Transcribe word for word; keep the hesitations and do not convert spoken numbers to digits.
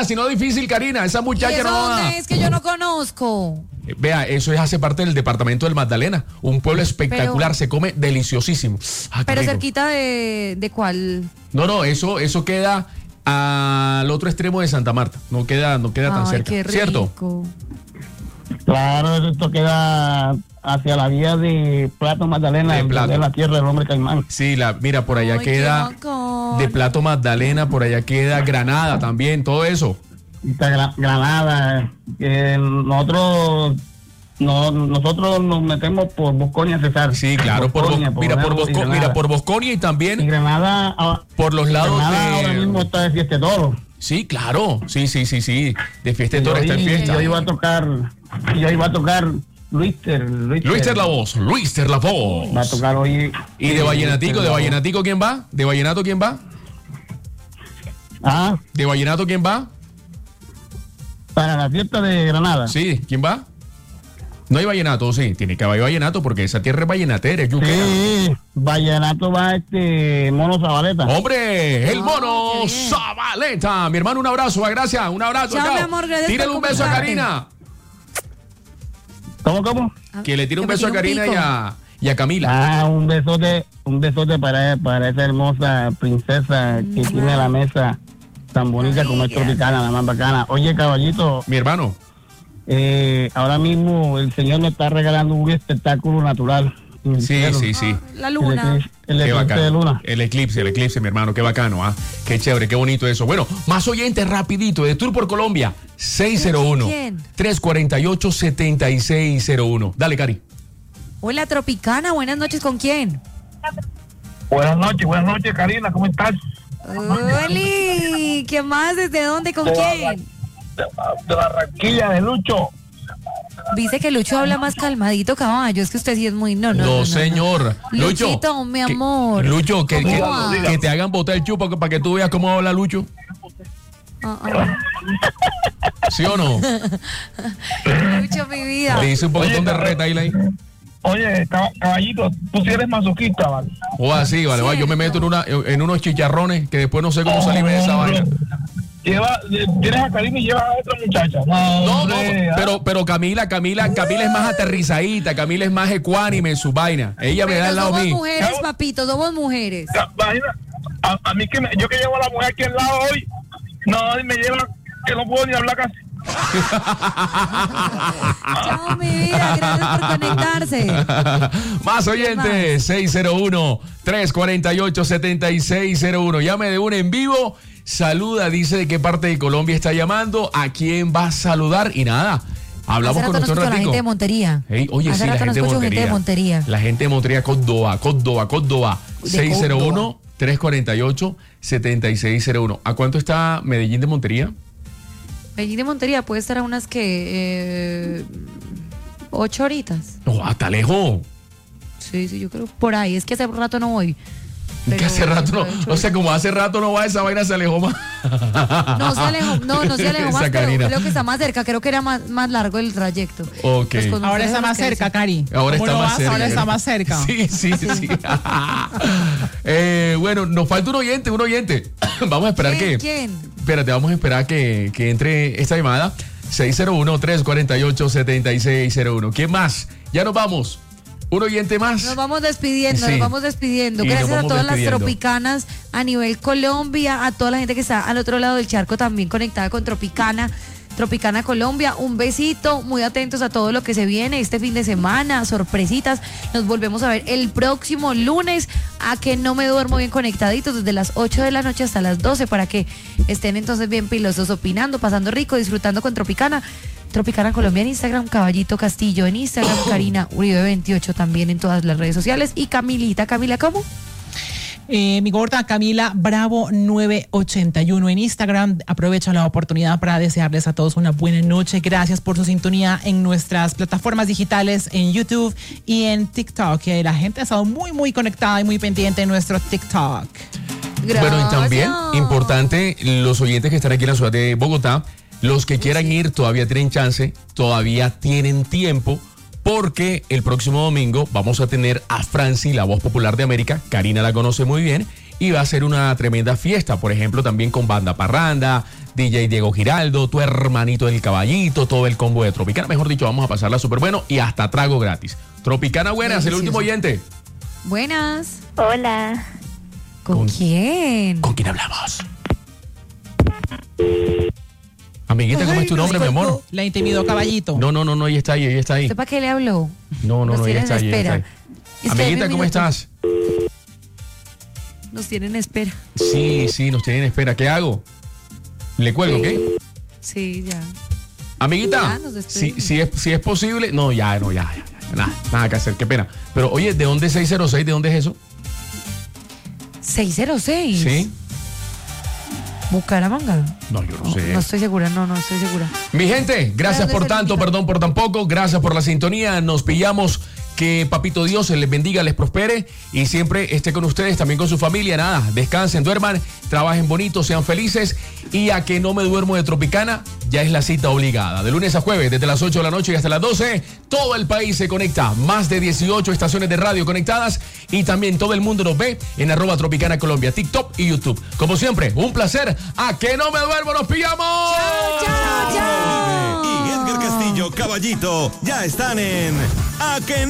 Si no difícil, Karina, esa muchacha ¿Y eso no dónde va. es que yo no conozco? Eh, Vea, eso es, hace parte del departamento del Magdalena. Un pueblo espectacular, Pero- se come deliciosísimo. Ah, qué Pero rico. cerquita de, de cuál. No, no, eso, eso queda al otro extremo de Santa Marta. No queda, no queda tan Ay, cerca. qué rico. ¿Cierto? Claro, esto queda hacia la vía de Plato Magdalena, De en Plato. donde es la tierra del hombre caimán. Sí, la, mira, por allá Ay, qué queda bacán. de Plato Magdalena, por allá queda Granada también, todo eso. Esta Gra- Granada, que nosotros no, nosotros nos metemos por Bosconia, César. Sí, claro, por, Bosconia, Bo- mira, por, Verbo y Bosco- Granada. mira, por Bosconia y Y también Granada, ah, por los lados Granada ahora mismo de... está de fiesta de toro. Sí, claro, sí, sí, sí, sí, de fiesta de Yo, toro está en i- fiesta. yo iba a tocar, yo iba a tocar Luister, Luister. Luister la voz, Luister la Va a voz. tocar hoy. Y de Vallenatico, Luister de la voz. Vallenatico, ¿quién va? ¿De Vallenato quién va? Ah, ¿De Vallenato quién va? para la fiesta de Granada. Sí, ¿quién va? No hay vallenato, sí, tiene que haber vallenato porque esa tierra es vallenatera, es yuquera. Sí, Vallenato va este Mono Zabaleta. Hombre, el Ah, mono qué bien. Zabaleta. Mi hermano, un abrazo, gracias, un abrazo. Chao, chao. mi amor, gracias Tírale por un beso a comunicarte. Karina. ¿Cómo, cómo? Que le tire un Que me beso a tire un Karina y pico. a, y a Camila. Ah, un besote, un besote para, para esa hermosa princesa que tiene la mesa tan bonita como es Tropicana, la más bacana. Oye, caballito, Mi hermano. eh, ahora mismo el señor me está regalando un espectáculo natural. en el Sí, cielo. sí, sí. La El luna. eclipse, el Qué eclipse bacano. de luna. El eclipse, el eclipse, mi hermano, qué bacano, ¿ah? Qué chévere, qué bonito eso. Bueno, más oyentes rapidito de Tour por Colombia, seis cero uno, ¿Quién? tres cuatro ocho, siete seis cero uno. Dale, Cari. Hola, Tropicana, buenas noches, ¿con quién? Buenas noches, buenas noches, Karina, ¿cómo estás? Oli, ¿qué más? ¿Desde dónde? ¿Con quién? De, de Barranquilla, de Lucho. Dice que Lucho habla más calmadito, caballo. Es que usted sí es muy... No, no, No, no, no, no. señor. Lucho. Luchito, mi que- amor. Lucho, que, ¿Cómo que- va? que te hagan botar el chupo para que tú veas cómo habla Lucho. Ah, ah. ¿Sí o no? Lucho, mi vida. Le dice un poquitón de reta ahí. ahí. Oye, cab- caballito, tú sí eres masoquista, ¿vale? O así, vale, vale. Yo me meto en, una, en unos chicharrones que después no sé cómo salirme de esa vaina. Lleva, tienes a Karina y llevas a otra muchacha. No, No, no, hombre, pero, pero Camila, Camila, Camila es más aterrizadita, Camila es más ecuánime en su vaina. Ella me da Pero al lado somos mío. mujeres, papito, somos mujeres. ah, imagina, a, a mí que me- yo que llevo a la mujer aquí al lado hoy, no, y me lleva que no puedo ni hablar casi. Chao, mi vida, gracias por conectarse. Más oyentes, seis cero uno, tres cuatro ocho, siete seis cero uno. Llame de una en vivo. Saluda, dice de qué parte de Colombia está llamando, a quién va a saludar y nada. Hablamos Hace con rato no usted un escucho a la ratico. gente de Montería. Ey, oye, Hace sí, la rato no gente de, escucho gente de Montería. La gente de Montería, Córdoba, Córdoba, Córdoba. De seis cero uno, tres cuatro ocho, siete seis cero uno. ¿A cuánto está Medellín de Montería? Medellín de Montería puede estar a unas que eh, ocho horitas. No, hasta lejos. Sí, sí, yo creo por ahí. Es que hace rato no voy. Que Pero- hace rato no. pero- O sea, como hace rato no va, esa vaina se alejó más. No se alejó, no, no se alejó más, Esa pero Karina. creo que está más cerca. Creo que era más, más largo el trayecto. Ok. Pues con Ahora ustedes está los más que cerca, dicen- Cari. Ahora ¿Cómo está no más vas? cerca. Ahora está más cerca. Sí, sí, sí. eh, bueno, nos falta un oyente, un oyente. Vamos a esperar ¿Quién? que. ¿Quién? Espérate, vamos a esperar que, que entre esta llamada. seis cero uno, tres cuatro ocho, siete seis cero uno. ¿Quién más? Ya nos vamos. Un oyente más. Nos vamos despidiendo, Sí. nos vamos despidiendo. Y nos Gracias a vamos todas despidiendo. las tropicanas a nivel Colombia, a toda la gente que está al otro lado del charco también conectada con Tropicana. Tropicana Colombia, un besito, muy atentos a todo lo que se viene este fin de semana, sorpresitas. Nos volvemos a ver el próximo lunes, a que no me duermo bien conectaditos desde las ocho de la noche hasta las doce para que estén entonces bien pilosos, opinando, pasando rico, disfrutando con Tropicana. Tropicana Colombia en Instagram, Caballito Castillo en Instagram, Karina Uribe veintiocho también en todas las redes sociales y Camilita, Camila, ¿cómo? Eh, mi gorda Camila Bravo nueve ochenta y uno en Instagram. Aprovecho la oportunidad para desearles a todos una buena noche. Gracias por su sintonía en nuestras plataformas digitales, en YouTube y en TikTok. Que la gente ha estado muy, muy conectada y muy pendiente en nuestro TikTok. Bueno, y también, Gracias. importante, los oyentes que están aquí en la ciudad de Bogotá, los que quieran ir todavía tienen chance, todavía tienen tiempo, porque el próximo domingo vamos a tener a Franci, la voz popular de América. Karina la conoce muy bien y va a ser una tremenda fiesta, por ejemplo, también con banda parranda, D J Diego Giraldo, tu hermanito del Caballito, todo el combo de Tropicana. Mejor dicho, vamos a pasarla súper bueno y hasta trago gratis. Tropicana, buenas, el último oyente. Buenas. Hola. ¿Con, ¿Con- quién? ¿Con quién hablamos? Amiguita, ¿cómo es tu nombre, mi amor? La intimidó Caballito. No, no, no, no, ella está ahí, ella está ahí. ¿Usted para qué le habló? No, no, Nos no, ella tienen está ahí, ella está espera. ahí. Espera Amiguita, un ¿cómo minuto. estás? Nos tienen espera. Sí, sí, nos tienen espera. ¿Qué hago? ¿Le cuelgo, Sí. qué? Sí, ya. Amiguita, Ya, nos si, despedimos. si, es, si es posible. No, ya, no, ya, ya, ya, nada, nada que hacer, qué pena. Pero oye, ¿de dónde es seiscientos seis? ¿De dónde es eso? seiscientos seis. Sí. Bucaramanga. No, yo no No, sé. no estoy segura, no, no estoy segura. Mi gente, gracias Gracias, por tanto, Felipito. perdón por tan poco, gracias por la sintonía, nos pillamos, que Papito Dios les bendiga, les prospere y siempre esté con ustedes, también con su familia, nada, descansen, duerman, trabajen bonito, sean felices y a que no me duermo de Tropicana, ya es la cita obligada, de lunes a jueves, desde las ocho de la noche y hasta las doce, todo el país se conecta, más de dieciocho estaciones de radio conectadas y también todo el mundo nos ve en arroba Tropicana Colombia, TikTok y YouTube. Como siempre, un placer, a que no me duermo, nos pillamos. ¡Chao, chao! Y Edgar Castillo, Caballito, ya están en A que no